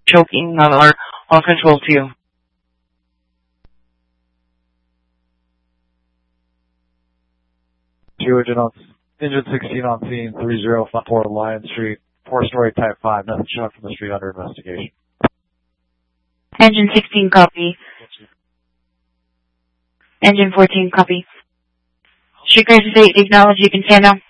choking or all control to you. Engine 16 on scene, 3054 Lion Street, 4-story type 5, nothing shown from the street under investigation. Engine 16, copy. Engine 14, copy. Street crisis 8, acknowledge, you can stand now.